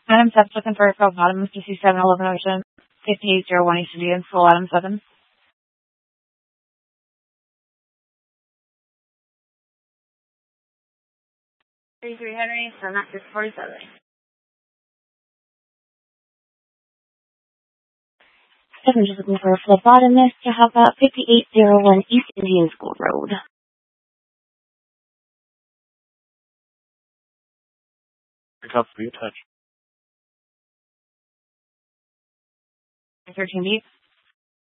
Adam 7 looking for a call bottom to C711 Ocean 5801 East Indian School, Adam 7. 33 Henry, so not 647. 7 just looking for a phlebotomist to help out 5801 East Indian School Road. Pick up for your touch. 13 beats.